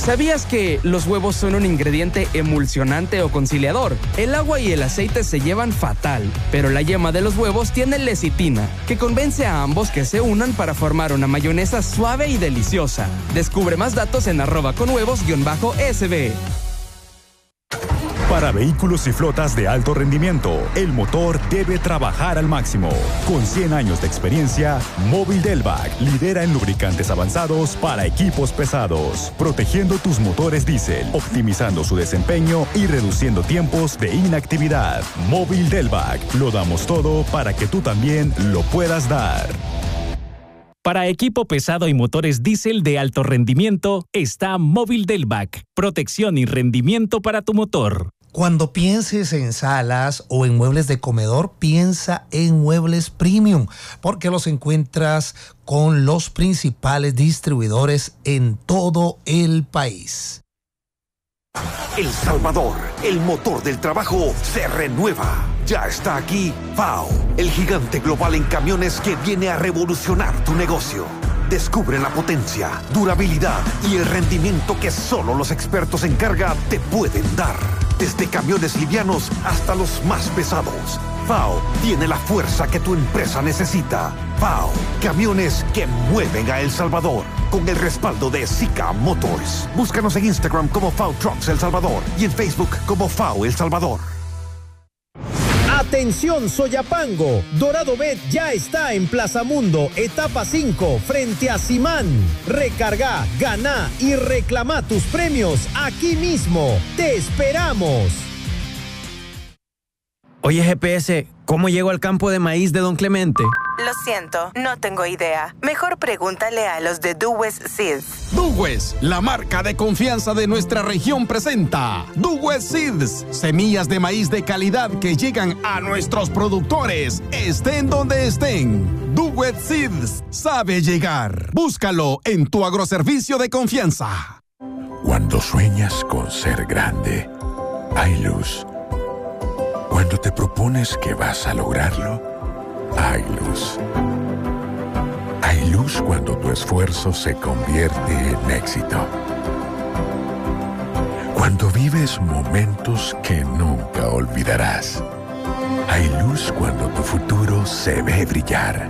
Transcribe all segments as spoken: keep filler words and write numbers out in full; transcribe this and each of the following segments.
¿Sabías que los huevos son un ingrediente emulsionante o conciliador? El agua y el aceite se llevan fatal, pero la yema de los huevos tiene lecitina, que convence a ambos que se unan para formar una mayonesa suave y deliciosa. Descubre más datos en arroba con huevos guión bajo S B. Para vehículos y flotas de alto rendimiento, el motor debe trabajar al máximo. Con cien años de experiencia, Móvil Delvac lidera en lubricantes avanzados para equipos pesados, protegiendo tus motores diésel, optimizando su desempeño y reduciendo tiempos de inactividad. Móvil Delvac, lo damos todo para que tú también lo puedas dar. Para equipo pesado y motores diésel de alto rendimiento, está Móvil Delvac. Protección y rendimiento para tu motor. Cuando pienses en salas o en muebles de comedor, piensa en Muebles Premium, porque los encuentras con los principales distribuidores en todo el país. El Salvador, el motor del trabajo, se renueva. Ya está aquí F A O, el gigante global en camiones que viene a revolucionar tu negocio. Descubre la potencia, durabilidad y el rendimiento que solo los expertos en carga te pueden dar. Desde camiones livianos hasta los más pesados, F A O tiene la fuerza que tu empresa necesita. F A O, camiones que mueven a El Salvador, con el respaldo de Zika Motors. Búscanos en Instagram como F A O Trucks El Salvador y en Facebook como F A O El Salvador. Atención Soyapango, Dorado Bet ya está en Plaza Mundo, etapa cinco, frente a Simán. Recarga, gana y reclama tus premios aquí mismo. ¡Te esperamos! Oye, G P S, ¿cómo llego al campo de maíz de Don Clemente? Lo siento, no tengo idea. Mejor pregúntale a los de Duwes Seeds. Duwes, la marca de confianza de nuestra región, presenta Duwes Seeds, semillas de maíz de calidad que llegan a nuestros productores, estén donde estén. Duwes Seeds sabe llegar. Búscalo en tu agroservicio de confianza. Cuando sueñas con ser grande, hay luz. Cuando te propones que vas a lograrlo, hay luz. Hay luz cuando tu esfuerzo se convierte en éxito. Cuando vives momentos que nunca olvidarás. Hay luz cuando tu futuro se ve brillar.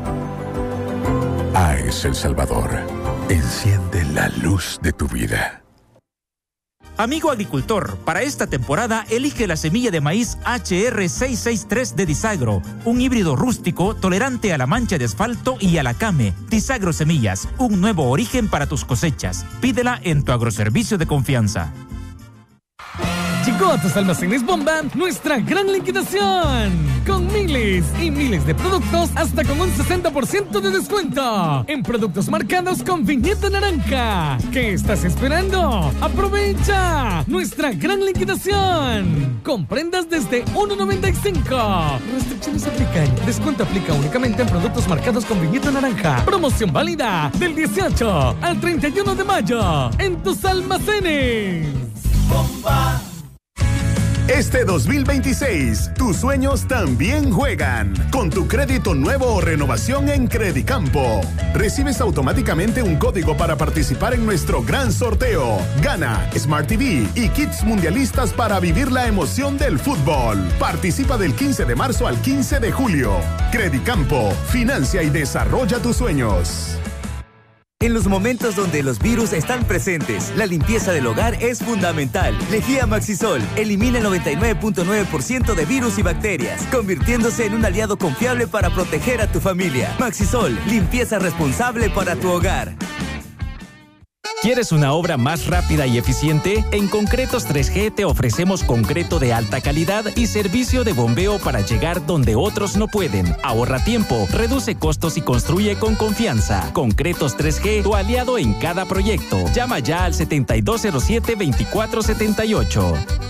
A E S El Salvador, enciende la luz de tu vida. Amigo agricultor, para esta temporada elige la semilla de maíz H R seiscientos sesenta y tres de Disagro, un híbrido rústico tolerante a la mancha de asfalto y a la came. Disagro Semillas, un nuevo origen para tus cosechas. Pídela en tu agroservicio de confianza. Llegó a tus almacenes Bomba nuestra gran liquidación, con miles y miles de productos hasta con un sesenta por ciento de descuento en productos marcados con viñeta naranja. ¿Qué estás esperando? ¡Aprovecha nuestra gran liquidación! Con prendas desde uno noventa y cinco. Restricciones aplican. Descuento aplica únicamente en productos marcados con viñeta naranja. Promoción válida del dieciocho al treinta y uno de mayo en tus almacenes Bomba. Este dos mil veintiséis, tus sueños también juegan. Con tu crédito nuevo o renovación en Credicampo, recibes automáticamente un código para participar en nuestro gran sorteo. Gana Smart T V y kits mundialistas para vivir la emoción del fútbol. Participa del quince de marzo al quince de julio. Credicampo, financia y desarrolla tus sueños. En los momentos donde los virus están presentes, la limpieza del hogar es fundamental. Lejía Maxisol elimina el noventa y nueve punto nueve por ciento de virus y bacterias, convirtiéndose en un aliado confiable para proteger a tu familia. Maxisol, limpieza responsable para tu hogar. ¿Quieres una obra más rápida y eficiente? En Concretos tres G te ofrecemos concreto de alta calidad y servicio de bombeo para llegar donde otros no pueden. Ahorra tiempo, reduce costos y construye con confianza. Concretos tres G, tu aliado en cada proyecto. Llama ya al setenta y dos cero siete, veinticuatro setenta y ocho.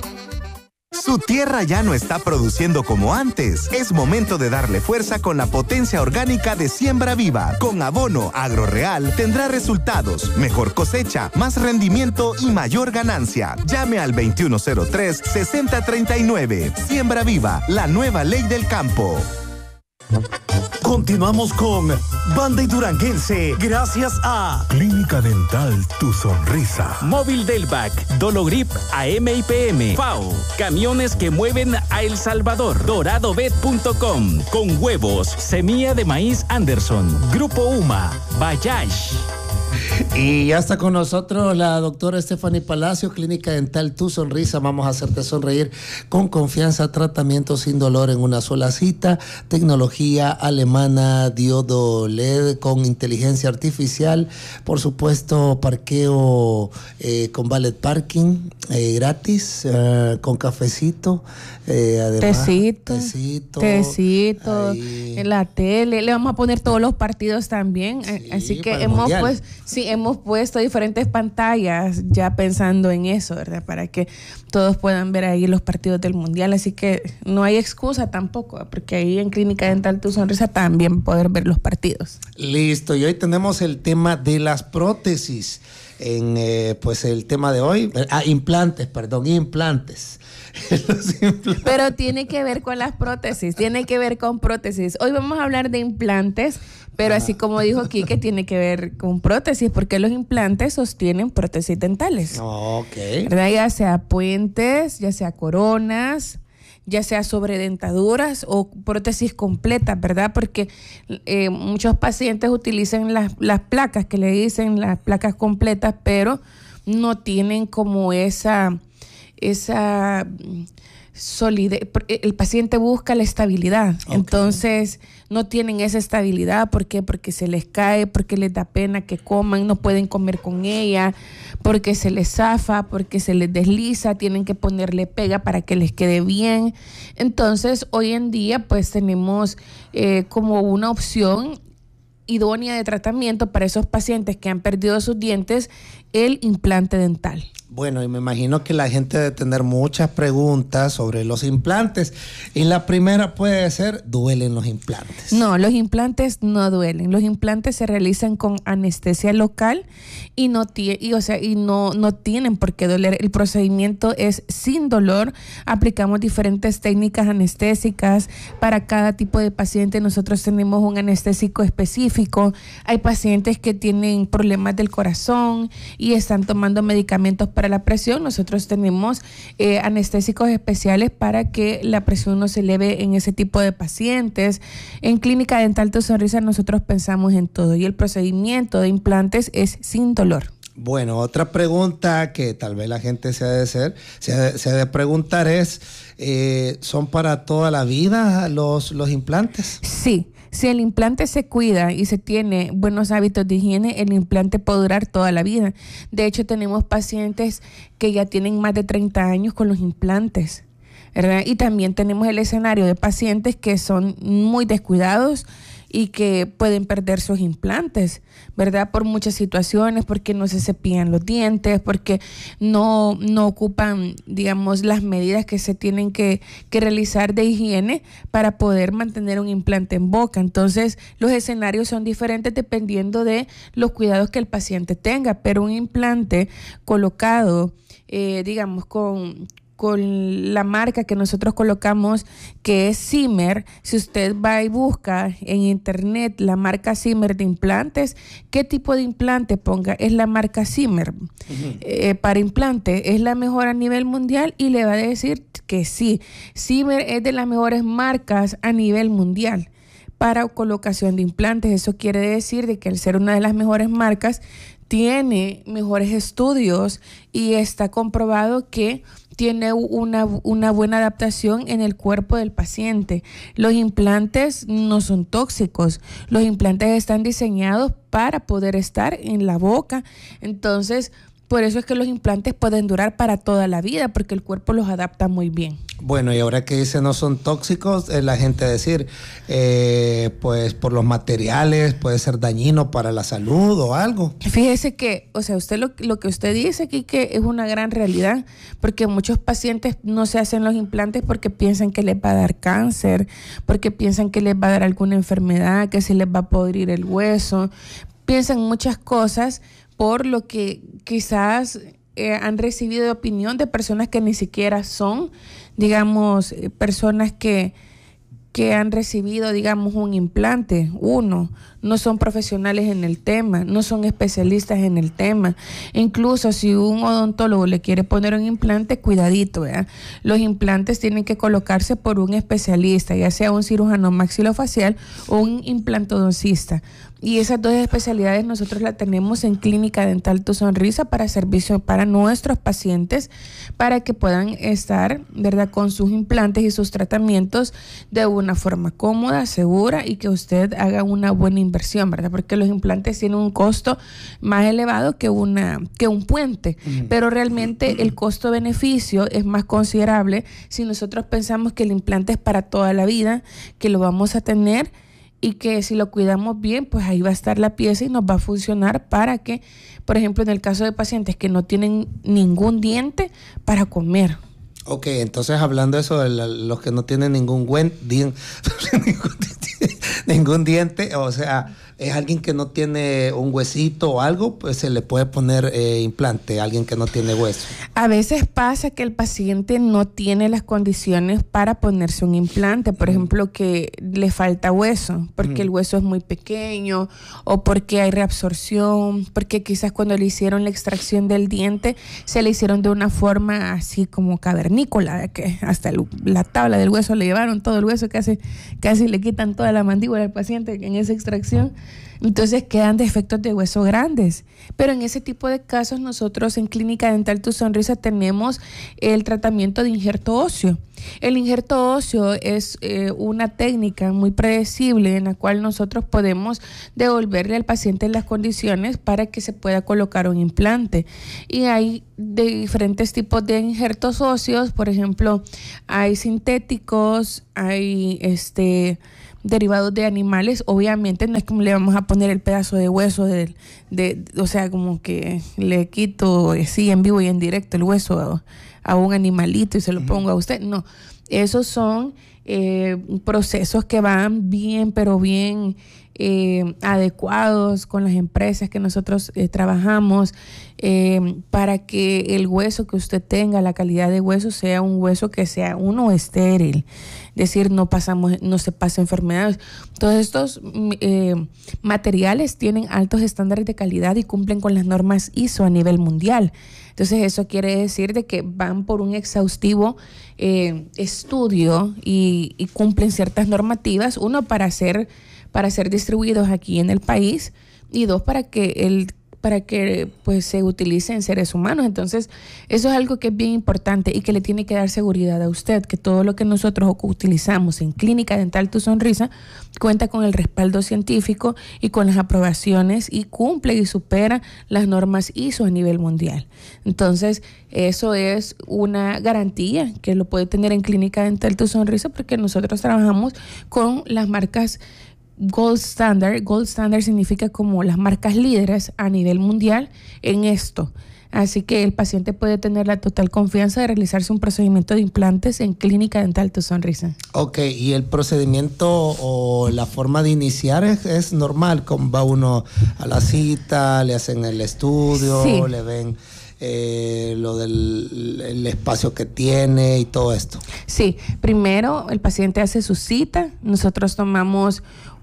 Su tierra ya no está produciendo como antes. Es momento de darle fuerza con la potencia orgánica de Siembra Viva. Con abono AgroReal tendrá resultados, mejor cosecha, más rendimiento y mayor ganancia. Llame al veintiuno cero tres, sesenta treinta y nueve. Siembra Viva, la nueva ley del campo. Continuamos con Banda y Duranguense, gracias a Clínica Dental Tu Sonrisa, Móvil Delvac, Dologrip A M y P M, F A O, camiones que mueven a El Salvador, dorado bet punto com, con huevos, semilla de maíz Anderson, Grupo UMA, Bayash. Y ya está con nosotros la doctora Stephanie Palacio, Clínica Dental Tu Sonrisa. Vamos a hacerte sonreír con confianza, tratamiento sin dolor en una sola cita, tecnología alemana, diodo L E D con inteligencia artificial, por supuesto parqueo eh, con valet parking eh, gratis, eh, con cafecito, eh, además, tecito, tecito, tecito en la tele. Le vamos a poner todos los partidos también, sí, así que hemos pues sí hemos puesto diferentes pantallas ya pensando en eso, ¿verdad? Para que todos puedan ver ahí los partidos del mundial, así que no hay excusa tampoco, porque ahí en Clínica Dental Tu Sonrisa también poder ver los partidos. Listo, y hoy tenemos el tema de las prótesis. En eh, pues el tema de hoy, ah, implantes, perdón, implantes. implantes. Pero tiene que ver con las prótesis, tiene que ver con prótesis. Hoy vamos a hablar de implantes, pero ah. así como dijo Quique, tiene que ver con prótesis, porque los implantes sostienen prótesis dentales. Oh, ok. ¿Verdad? Ya sea puentes, ya sea coronas, ya sea sobre dentaduras o prótesis completas, ¿verdad? Porque eh, muchos pacientes utilizan las, las placas que le dicen las placas completas, pero no tienen como esa, esa solidez. El paciente busca la estabilidad, okay. Entonces no tienen esa estabilidad. ¿Por qué? Porque se les cae, porque les da pena que coman, no pueden comer con ella, porque se les zafa, porque se les desliza, tienen que ponerle pega para que les quede bien. Entonces hoy en día pues tenemos eh, como una opción idónea de tratamiento para esos pacientes que han perdido sus dientes, el implante dental. Bueno, y me imagino que la gente debe tener muchas preguntas sobre los implantes. Y la primera puede ser, ¿duelen los implantes? No, los implantes no duelen. Los implantes se realizan con anestesia local y no, tie- y, o sea, y no, no tienen por qué doler. El procedimiento es sin dolor. Aplicamos diferentes técnicas anestésicas para cada tipo de paciente. Nosotros tenemos un anestésico específico. Hay pacientes que tienen problemas del corazón y están tomando medicamentos para la presión. Nosotros tenemos eh, anestésicos especiales para que la presión no se eleve en ese tipo de pacientes. En Clínica Dental Tu Sonrisa nosotros pensamos en todo y el procedimiento de implantes es sin dolor. Bueno, otra pregunta que tal vez la gente se ha de hacer, se ha de, se ha de preguntar es, eh, ¿son para toda la vida los, los implantes? Sí. Si el implante se cuida y se tiene buenos hábitos de higiene, el implante puede durar toda la vida. De hecho, tenemos pacientes que ya tienen más de treinta años con los implantes, ¿verdad? Y también tenemos el escenario de pacientes que son muy descuidados y que pueden perder sus implantes, ¿verdad? Por muchas situaciones, porque no se cepillan los dientes, porque no, no ocupan, digamos, las medidas que se tienen que, que realizar de higiene para poder mantener un implante en boca. Entonces, los escenarios son diferentes dependiendo de los cuidados que el paciente tenga, pero un implante colocado, eh, digamos, con... con la marca que nosotros colocamos, que es Zimmer. Si usted va y busca en internet la marca Zimmer de implantes, ¿qué tipo de implante ponga? Es la marca Zimmer. Uh-huh. Eh, para implante es la mejor a nivel mundial y le va a decir que sí. Zimmer es de las mejores marcas a nivel mundial para colocación de implantes. Eso quiere decir de que al ser una de las mejores marcas, tiene mejores estudios y está comprobado que tiene una, una buena adaptación en el cuerpo del paciente. Los implantes no son tóxicos. Los implantes están diseñados para poder estar en la boca. Entonces, por eso es que los implantes pueden durar para toda la vida, porque el cuerpo los adapta muy bien. Bueno, y ahora que dice no son tóxicos, es la gente decir, eh, pues por los materiales puede ser dañino para la salud o algo. Fíjese que, o sea, usted lo, lo que usted dice aquí que es una gran realidad, porque muchos pacientes no se hacen los implantes porque piensan que les va a dar cáncer, porque piensan que les va a dar alguna enfermedad, que se les va a podrir el hueso, piensan muchas cosas por lo que quizás eh, han recibido de opinión de personas que ni siquiera son, digamos, eh, personas que, que han recibido, digamos, un implante. Uno, no son profesionales en el tema, no son especialistas en el tema. Incluso si un odontólogo le quiere poner un implante, cuidadito, ¿verdad? Los implantes tienen que colocarse por un especialista, ya sea un cirujano maxilofacial o un implantodoncista. Y esas dos especialidades nosotros las tenemos en Clínica Dental Tu Sonrisa para servicio para nuestros pacientes, para que puedan estar, ¿verdad?, con sus implantes y sus tratamientos de una forma cómoda, segura, y que usted haga una buena inversión, ¿verdad? Porque los implantes tienen un costo más elevado que una que un puente, uh-huh. pero realmente el costo-beneficio es más considerable si nosotros pensamos que el implante es para toda la vida, que lo vamos a tener, y que si lo cuidamos bien, pues ahí va a estar la pieza y nos va a funcionar para que, por ejemplo, en el caso de pacientes que no tienen ningún diente, para comer. Ok, entonces hablando de eso, de la, los que no tienen ningún buen dien, ningún, ningún diente, o sea, es alguien que no tiene un huesito o algo, pues se le puede poner eh, implante, alguien que no tiene hueso. A veces pasa que el paciente no tiene las condiciones para ponerse un implante, por mm. ejemplo, que le falta hueso, porque mm. el hueso es muy pequeño, o porque hay reabsorción, porque quizás cuando le hicieron la extracción del diente, se le hicieron de una forma así como cavernícola, que hasta el, la tabla del hueso le llevaron todo el hueso, casi, casi le quitan toda la mandíbula al paciente en esa extracción. Entonces quedan defectos de hueso grandes. Pero en ese tipo de casos nosotros en Clínica Dental Tu Sonrisa tenemos el tratamiento de injerto óseo. El injerto óseo es eh, una técnica muy predecible en la cual nosotros podemos devolverle al paciente las condiciones para que se pueda colocar un implante. Y hay de diferentes tipos de injertos óseos, por ejemplo, hay sintéticos, hay este... derivados de animales. Obviamente no es como le vamos a poner el pedazo de hueso de, de, de o sea, como que le quito así en vivo y en directo el hueso a, a un animalito y se lo pongo a usted. No, esos son eh, procesos que van bien, pero bien eh, adecuados con las empresas que nosotros eh, trabajamos eh, para que el hueso que usted tenga, la calidad de hueso, sea un hueso que sea uno estéril. Es decir, no pasamos, no se pasa enfermedades. Todos estos eh, materiales tienen altos estándares de calidad y cumplen con las normas I S O a nivel mundial. Entonces eso quiere decir de que van por un exhaustivo eh, estudio y, y cumplen ciertas normativas, uno para ser, para ser distribuidos aquí en el país y dos para que el para que pues se utilice en seres humanos. Entonces, eso es algo que es bien importante y que le tiene que dar seguridad a usted, que todo lo que nosotros utilizamos en Clínica Dental Tu Sonrisa cuenta con el respaldo científico y con las aprobaciones y cumple y supera las normas I S O a nivel mundial. Entonces, eso es una garantía que lo puede tener en Clínica Dental Tu Sonrisa porque nosotros trabajamos con las marcas Gold Standard. Gold Standard significa como las marcas líderes a nivel mundial en esto. Así que el paciente puede tener la total confianza de realizarse un procedimiento de implantes en Clínica Dental Tu Sonrisa. Ok, y el procedimiento o la forma de iniciar es, es normal, como va uno a la cita, le hacen el estudio, sí. le ven eh, lo del el espacio que tiene y todo esto. Sí, primero el paciente hace su cita, nosotros tomamos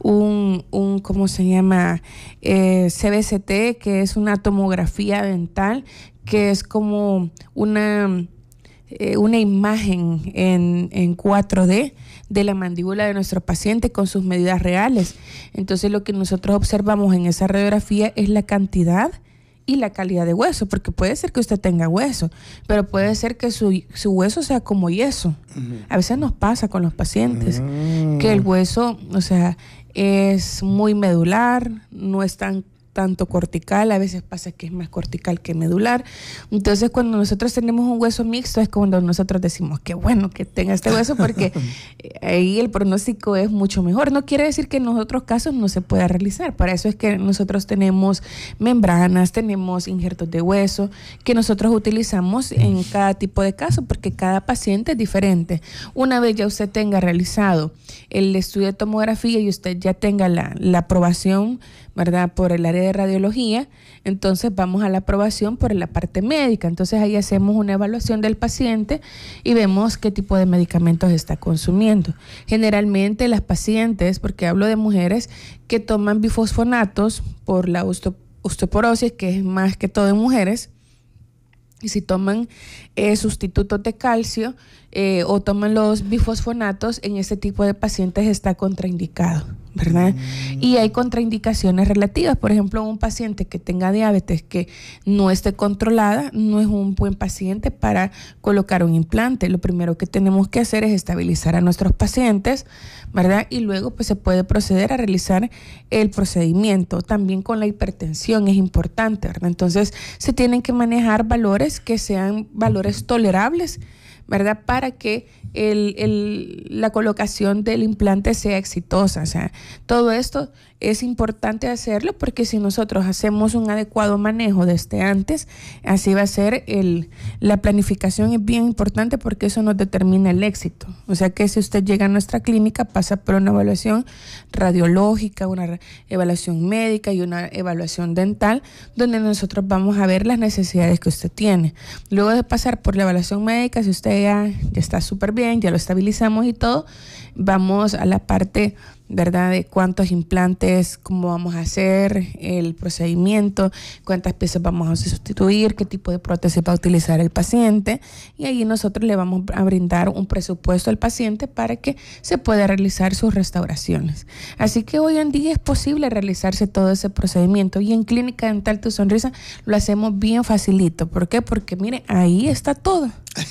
un, un ¿cómo se llama? Eh, C B C T, que es una tomografía dental, que es como una, eh, una imagen en, en cuatro D de la mandíbula de nuestro paciente con sus medidas reales. Entonces lo que nosotros observamos en esa radiografía es la cantidad y la calidad de hueso, porque puede ser que usted tenga hueso, pero puede ser que su, su hueso sea como yeso. Uh-huh. A veces nos pasa con los pacientes uh-huh. que el hueso, o sea, es muy medular, no es tan tanto cortical, a veces pasa que es más cortical que medular. Entonces, cuando nosotros tenemos un hueso mixto, es cuando nosotros decimos que bueno que tenga este hueso, porque ahí el pronóstico es mucho mejor. No quiere decir que en los otros casos no se pueda realizar. Para eso es que nosotros tenemos membranas, tenemos injertos de hueso, que nosotros utilizamos en cada tipo de caso, porque cada paciente es diferente. Una vez ya usted tenga realizado el estudio de tomografía y usted ya tenga la, la aprobación ¿verdad? Por el área de radiología, entonces vamos a la aprobación por la parte médica. Entonces ahí hacemos una evaluación del paciente y vemos qué tipo de medicamentos está consumiendo. Generalmente las pacientes, porque hablo de mujeres que toman bifosfonatos por la osteo- osteoporosis, que es más que todo en mujeres, y si toman eh, sustitutos de calcio eh, o toman los bifosfonatos, en ese tipo de pacientes está contraindicado, ¿verdad? Mm. Y hay contraindicaciones relativas. Por ejemplo, un paciente que tenga diabetes que no esté controlada no es un buen paciente para colocar un implante. Lo primero que tenemos que hacer es estabilizar a nuestros pacientes, ¿verdad? Y luego pues se puede proceder a realizar el procedimiento. También con la hipertensión es importante, ¿verdad? Entonces se tienen que manejar valores que sean valores tolerables, ¿verdad? Para que el, el, la colocación del implante sea exitosa. O sea, todo esto es importante hacerlo porque si nosotros hacemos un adecuado manejo desde antes, así va a ser el, la planificación es bien importante porque eso nos determina el éxito. O sea que si usted llega a nuestra clínica, pasa por una evaluación radiológica, una evaluación médica y una evaluación dental, donde nosotros vamos a ver las necesidades que usted tiene. Luego de pasar por la evaluación médica, si usted ya, ya está súper bien, ya lo estabilizamos y todo, vamos a la parte, ¿verdad?, de cuántos implantes, cómo vamos a hacer el procedimiento, cuántas piezas vamos a sustituir, qué tipo de prótesis va a utilizar el paciente, y ahí nosotros le vamos a brindar un presupuesto al paciente para que se pueda realizar sus restauraciones. Así que hoy en día es posible realizarse todo ese procedimiento y en Clínica Dental Tu Sonrisa lo hacemos bien facilito. ¿Por qué? Porque mire, ahí está todo.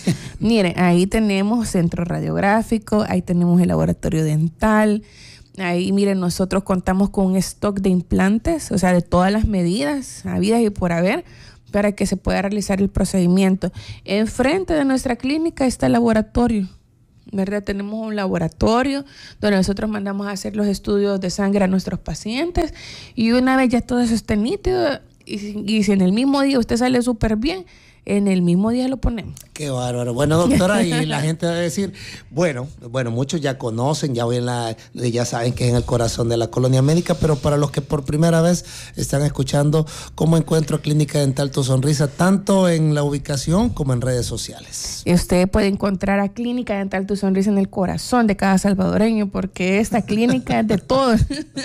Mire, ahí tenemos centro radiográfico, ahí tenemos el laboratorio dental. Ahí, miren, nosotros contamos con un stock de implantes, o sea, de todas las medidas habidas y por haber, para que se pueda realizar el procedimiento. Enfrente de nuestra clínica está el laboratorio, ¿verdad? Tenemos un laboratorio donde nosotros mandamos a hacer los estudios de sangre a nuestros pacientes y una vez ya todo eso esté nítido y, y si en el mismo día usted sale súper bien, en el mismo día lo ponemos. Qué bárbaro. Bueno, doctora, y la gente va a decir, bueno, bueno, muchos ya conocen, ya ven la, ya saben que es en el corazón de la colonia médica, pero para los que por primera vez están escuchando, ¿cómo encuentro Clínica Dental Tu Sonrisa, tanto en la ubicación como en redes sociales? Y usted puede encontrar a Clínica Dental Tu Sonrisa en el corazón de cada salvadoreño, porque esta clínica es de todos.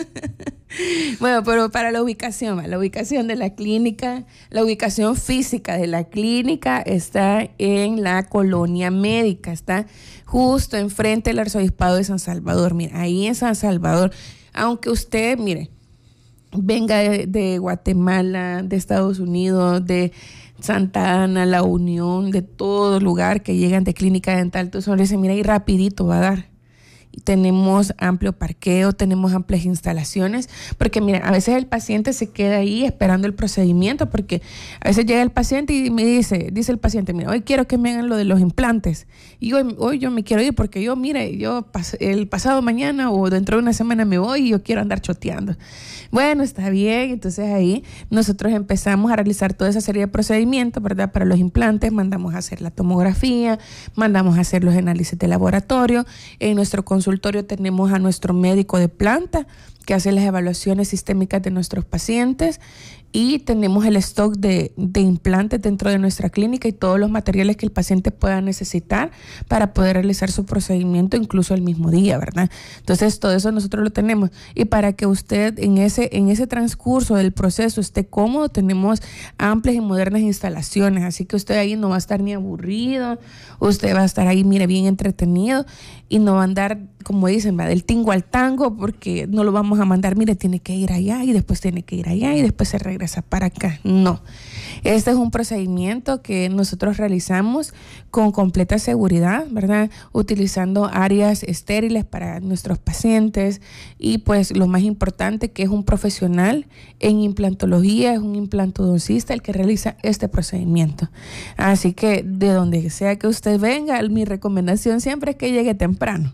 Bueno, pero para la ubicación, la ubicación de la clínica, la ubicación física de la clínica está en la colonia médica, está justo enfrente del Arzobispado de San Salvador. Mira, ahí en San Salvador, aunque usted, mire, venga de, de Guatemala, de Estados Unidos, de Santa Ana, La Unión, de todo lugar que llegan de Clínica Dental Tu Sonrisa, mira, ahí rapidito va a dar. Tenemos amplio parqueo, tenemos amplias instalaciones, porque mira, a veces el paciente se queda ahí esperando el procedimiento, porque a veces llega el paciente y me dice, dice el paciente, mira, hoy quiero que me hagan lo de los implantes, y hoy, hoy yo me quiero ir porque yo, mire, yo pas- el pasado mañana o dentro de una semana me voy y yo quiero andar choteando. Bueno, está bien, entonces ahí nosotros empezamos a realizar toda esa serie de procedimientos, ¿verdad? Para los implantes mandamos a hacer la tomografía, mandamos a hacer los análisis de laboratorio, en nuestro consultorio tenemos a nuestro médico de planta que hace las evaluaciones sistémicas de nuestros pacientes y tenemos el stock de, de implantes dentro de nuestra clínica y todos los materiales que el paciente pueda necesitar para poder realizar su procedimiento incluso el mismo día, ¿verdad? Entonces todo eso nosotros lo tenemos y para que usted en ese, en ese transcurso del proceso esté cómodo, tenemos amplias y modernas instalaciones, así que usted ahí no va a estar ni aburrido, usted va a estar ahí, mire, bien entretenido y no va a andar, como dicen, va del tingo al tango, porque no lo vamos a mandar, mire, tiene que ir allá y después tiene que ir allá y después se regresa para acá. No. Este es un procedimiento que nosotros realizamos con completa seguridad, ¿verdad? Utilizando áreas estériles para nuestros pacientes y pues lo más importante que es un profesional en implantología, es un implantodoncista el que realiza este procedimiento. Así que de donde sea que usted venga, mi recomendación siempre es que llegue temprano.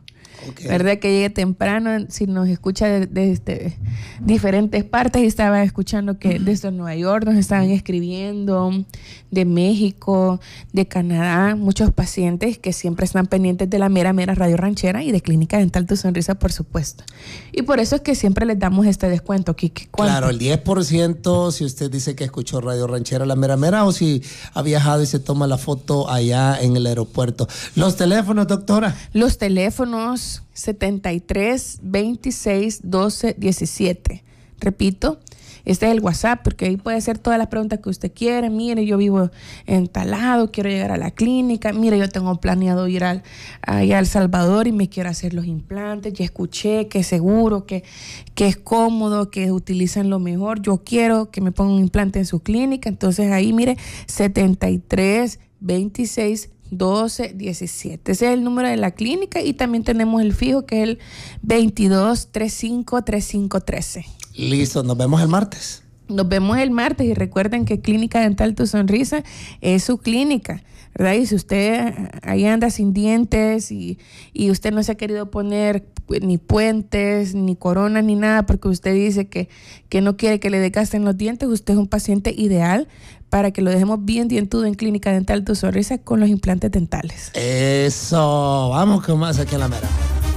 Okay. ¿Verdad? Que llegue temprano, si nos escucha desde de, de diferentes partes. Y estaba escuchando que desde Nueva York nos estaban escribiendo, de México, de Canadá, muchos pacientes que siempre están pendientes de la mera, mera Radio Ranchera y de Clínica Dental Tu Sonrisa, por supuesto. Y por eso es que siempre les damos este descuento, Kiki. Claro, el diez por ciento si usted dice que escuchó Radio Ranchera La Mera Mera, o si ha viajado y se toma la foto allá en el aeropuerto. Los teléfonos, doctora. Los teléfonos setenta y tres, veintiséis, doce, diecisiete. Repito, este es el WhatsApp, porque ahí puede hacer todas las preguntas que usted quiere. Mire, yo vivo en tal lado, quiero llegar a la clínica. Mire, yo tengo planeado ir al, allá a El Salvador y me quiero hacer los implantes. Ya escuché que es seguro, que, que es cómodo, que utilizan lo mejor. Yo quiero que me pongan un implante en su clínica. Entonces ahí, mire, setenta y tres, veintiséis, doce, diecisiete. Ese es el número de la clínica, y también tenemos el fijo, que es el veintidós, treinta y cinco, treinta y cinco, trece. Listo, nos vemos el martes. Nos vemos el martes, y recuerden que Clínica Dental Tu Sonrisa es su clínica, ¿verdad? Y si usted ahí anda sin dientes y, y usted no se ha querido poner ni puentes, ni coronas, ni nada, porque usted dice que, que no quiere que le desgasten los dientes, usted es un paciente ideal para que lo dejemos bien dientudo en Clínica Dental Tu Sonrisa con los implantes dentales. Eso, vamos con más aquí en La Mera.